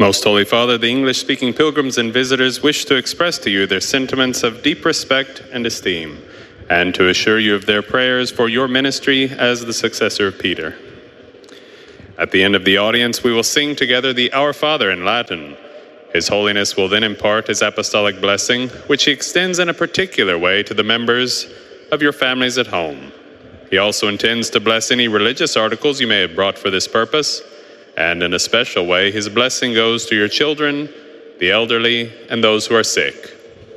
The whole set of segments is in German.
Most Holy Father, the English-speaking pilgrims and visitors wish to express to you their sentiments of deep respect and esteem, and to assure you of their prayers for your ministry as the successor of Peter. At the end of the audience, we will sing together the Our Father in Latin. His Holiness will then impart his apostolic blessing, which he extends in a particular way to the members of your families at home. He also intends to bless any religious articles you may have brought for this purpose, and in a special way, his blessing goes to your children, the elderly, and those who are sick.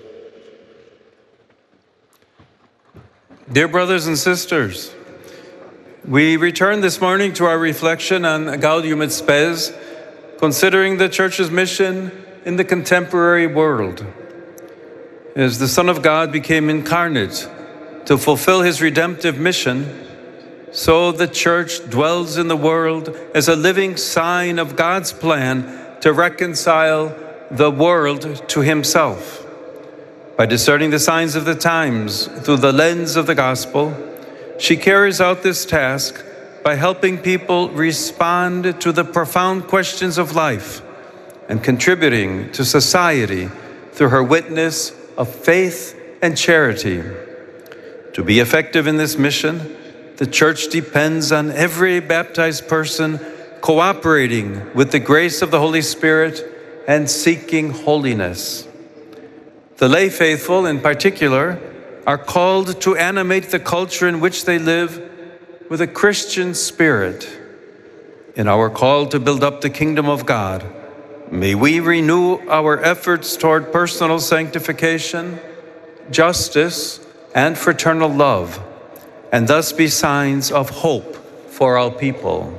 Dear brothers and sisters, we return this morning to our reflection on Gaudium et Spes, considering the Church's mission in the contemporary world. As the Son of God became incarnate to fulfill his redemptive mission, so the Church dwells in the world as a living sign of God's plan to reconcile the world to himself. By discerning the signs of the times through the lens of the gospel, she carries out this task by helping people respond to the profound questions of life and contributing to society through her witness of faith and charity. To be effective in this mission, the Church depends on every baptized person cooperating with the grace of the Holy Spirit and seeking holiness. The lay faithful, in particular, are called to animate the culture in which they live with a Christian spirit. In our call to build up the kingdom of God, may we renew our efforts toward personal sanctification, justice, and fraternal love, and thus be signs of hope for all people.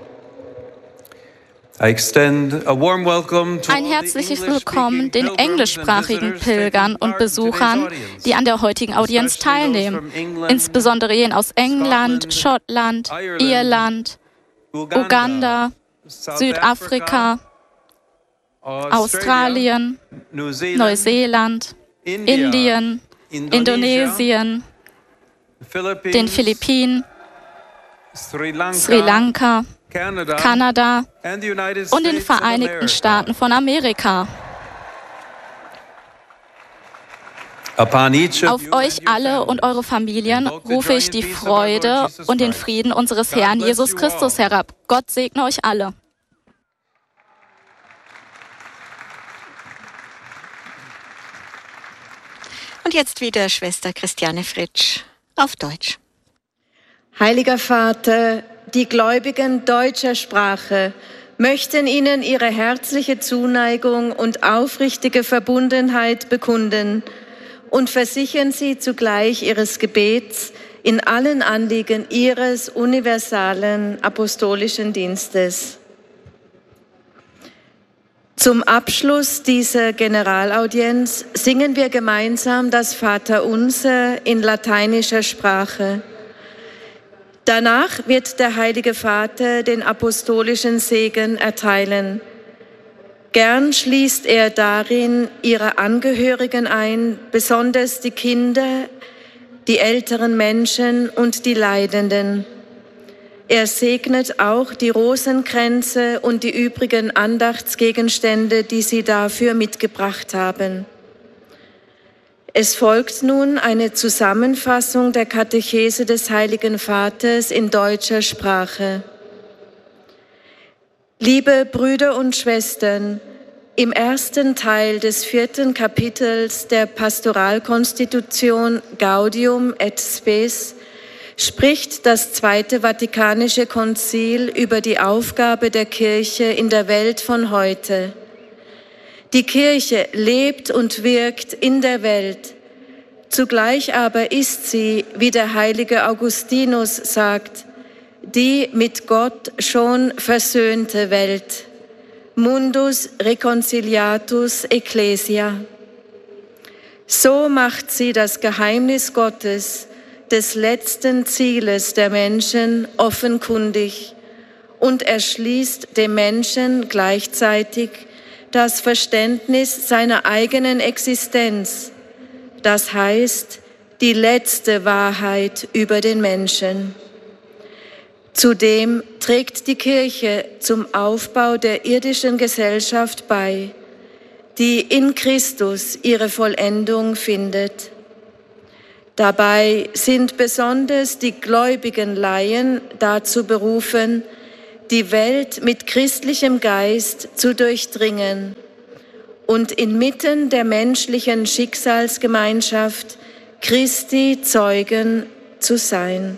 I extend a warm welcome to Ein herzliches Willkommen den englischsprachigen Pilgern und Besuchern, die an der heutigen Audienz teilnehmen, insbesondere jenen aus England, Schottland, Irland, Uganda, Südafrika, Australien, Neuseeland, Indien, Indonesien, den Philippinen, Sri Lanka, Kanada und den Vereinigten Staaten von Amerika. Auf euch alle und eure Familien rufe ich die Freude und den Frieden unseres Herrn Jesus Christus herab. Gott segne euch alle. Und jetzt wieder Schwester Christiane Fritsch auf Deutsch. Heiliger Vater, die Gläubigen deutscher Sprache möchten Ihnen ihre herzliche Zuneigung und aufrichtige Verbundenheit bekunden und versichern Sie zugleich Ihres Gebets in allen Anliegen Ihres universalen apostolischen Dienstes. Zum Abschluss dieser Generalaudienz singen wir gemeinsam das Vaterunser in lateinischer Sprache. Danach wird der Heilige Vater den apostolischen Segen erteilen. Gern schließt er darin ihre Angehörigen ein, besonders die Kinder, die älteren Menschen und die Leidenden. Er segnet auch die Rosenkränze und die übrigen Andachtsgegenstände, die Sie dafür mitgebracht haben. Es folgt nun eine Zusammenfassung der Katechese des Heiligen Vaters in deutscher Sprache. Liebe Brüder und Schwestern, im ersten Teil des 4. Kapitels der Pastoralkonstitution Gaudium et Spes spricht das Zweite Vatikanische Konzil über die Aufgabe der Kirche in der Welt von heute. Die Kirche lebt und wirkt in der Welt. Zugleich aber ist sie, wie der heilige Augustinus sagt, die mit Gott schon versöhnte Welt. Mundus reconciliatus ecclesia. So macht sie das Geheimnis Gottes, des letzten Zieles der Menschen, offenkundig und erschließt dem Menschen gleichzeitig das Verständnis seiner eigenen Existenz, das heißt die letzte Wahrheit über den Menschen. Zudem trägt die Kirche zum Aufbau der irdischen Gesellschaft bei, die in Christus ihre Vollendung findet. Dabei sind besonders die gläubigen Laien dazu berufen, die Welt mit christlichem Geist zu durchdringen und inmitten der menschlichen Schicksalsgemeinschaft Christi Zeugen zu sein.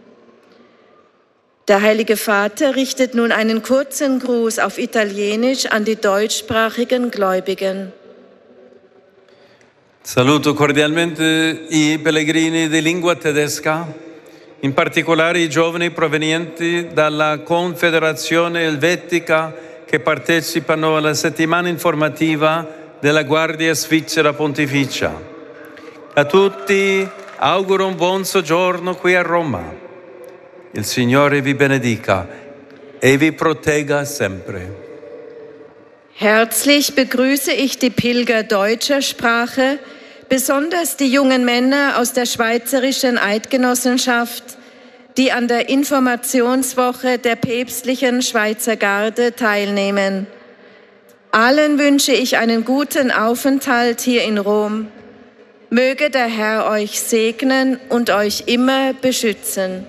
Der Heilige Vater richtet nun einen kurzen Gruß auf Italienisch an die deutschsprachigen Gläubigen. Saluto cordialmente i pellegrini di lingua tedesca, in particolare i giovani provenienti dalla Confederazione Elvetica che partecipano alla settimana informativa della Guardia Svizzera Pontificia. A tutti auguro un buon soggiorno qui a Roma. Il Signore vi benedica e vi protegga sempre. Herzlich begrüße ich die Pilger deutscher Sprache, besonders die jungen Männer aus der Schweizerischen Eidgenossenschaft, die an der Informationswoche der päpstlichen Schweizer Garde teilnehmen. Allen wünsche ich einen guten Aufenthalt hier in Rom. Möge der Herr euch segnen und euch immer beschützen.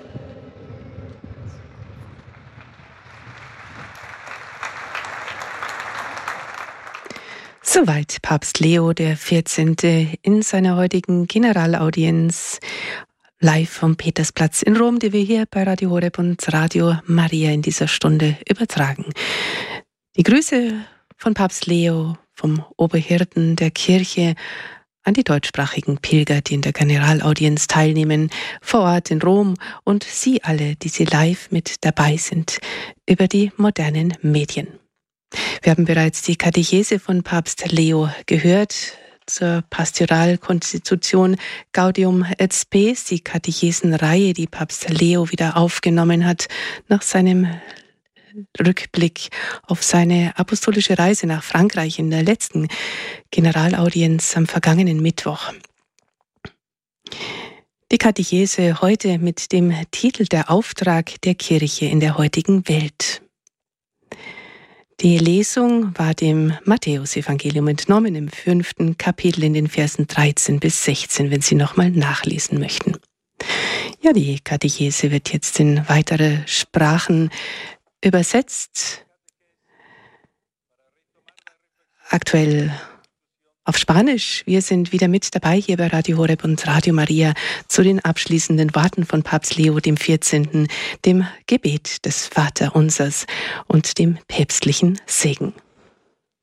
Soweit Papst Leo XIV. In seiner heutigen Generalaudienz live vom Petersplatz in Rom, die wir hier bei Radio Horeb und Radio Maria in dieser Stunde übertragen. Die Grüße von Papst Leo, vom Oberhirten der Kirche, an die deutschsprachigen Pilger, die in der Generalaudienz teilnehmen, vor Ort in Rom, und Sie alle, die Sie live mit dabei sind, über die modernen Medien. Wir haben bereits die Katechese von Papst Leo gehört zur Pastoralkonstitution Gaudium et Spes, die Katechesenreihe, die Papst Leo wieder aufgenommen hat nach seinem Rückblick auf seine apostolische Reise nach Frankreich in der letzten Generalaudienz am vergangenen Mittwoch. Die Katechese heute mit dem Titel Der Auftrag der Kirche in der heutigen Welt. Die Lesung war dem Matthäusevangelium entnommen, im 5. Kapitel in den Versen 13 bis 16, wenn Sie nochmal nachlesen möchten. Ja, die Katechese wird jetzt in weitere Sprachen übersetzt. Aktuell auf Spanisch. Wir sind wieder mit dabei hier bei Radio Horeb und Radio Maria zu den abschließenden Worten von Papst Leo XIV., dem Gebet des Vaterunsers und dem päpstlichen Segen.